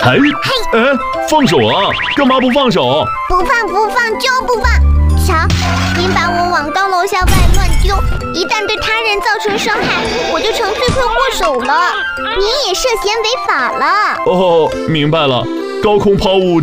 哎，放手啊！干嘛不放手？ 不放就不放！瞧，您把我往高楼下外乱丢，一旦对他人造成伤害，我就成罪魁祸首了。您也涉嫌违法了。 哦，明白了，高空抛物